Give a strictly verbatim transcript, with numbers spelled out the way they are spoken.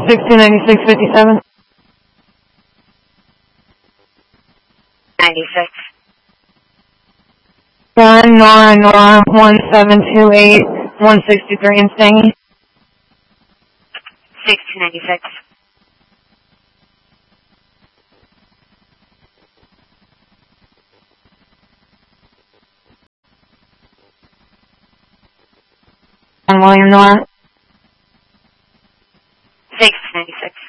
sixteen ninety-six fifty-seven. ninety-six. John, Nora, Nora, one seven two eight, one sixty-three in Stangy. sixteen ninety-six. John, William, Nora. six ninety-six.